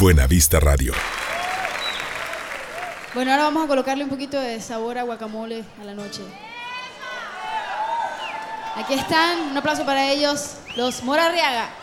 Buenavista Radio. Bueno, ahora vamos a colocarle un poquito de sabor a guacamole a la noche. Aquí están, un aplauso para ellos, los Mora Arriaga.